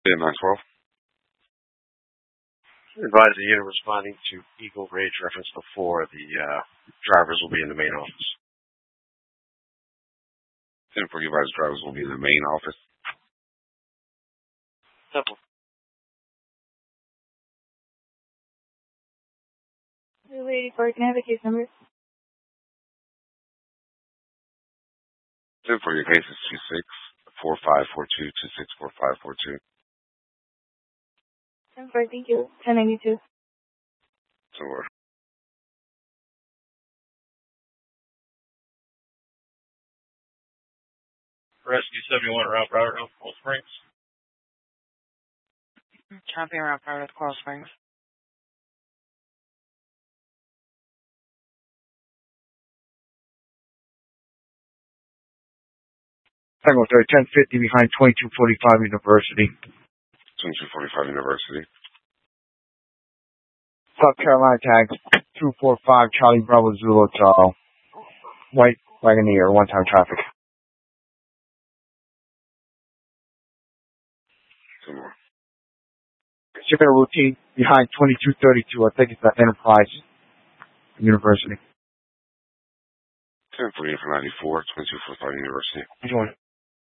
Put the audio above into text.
Bid 912. Advise the unit responding to Eagle Ridge reference before. The drivers will be in the main office. 10-4, you advise drivers will be in the main office. Simple. Lady Park, can I have a case number? 10-4, your case is 264542, 264542. 10-4, thank you. 1092. Sure. Rescue 71 around Broward, Coral Springs. Copy around Broward, Coral Springs. Tango 1050 behind 2245 University. 2245 University. South Carolina tag 245 Charlie Bravo Zulu white Wagoneer, one-time traffic. Some more. Shipment routine behind 2232. I think it's the Enterprise University. 10-4, for 94, 2245 University. Which one?